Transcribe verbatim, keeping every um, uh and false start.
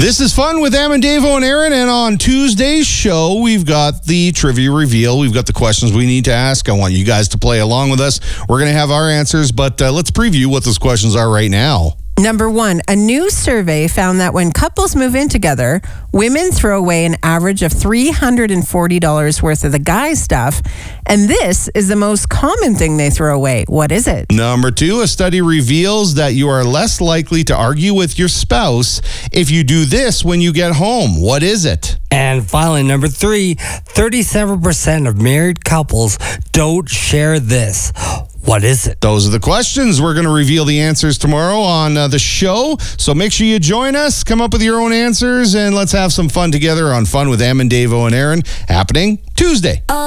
This is Fun with Am and Davo and Aaron, and on Tuesday's show, we've got the trivia reveal. We've got the questions we need to ask. I want you guys to play along with us. We're going to have our answers, but uh, let's preview what those questions are right now. Number one, a new survey found that when couples move in together, women throw away an average of three hundred forty dollars worth of the guy stuff, and this is the most common thing they throw away. What is it? Number two, a study reveals that you are less likely to argue with your spouse if you do this when you get home. What is it? And finally, number three, thirty-seven percent of married couples don't share this. What is it? Those are the questions. We're going to reveal the answers tomorrow on uh, the show. So make sure you join us, come up with your own answers, and let's have some fun together on Fun with Am and Davo and Aaron, happening Tuesday.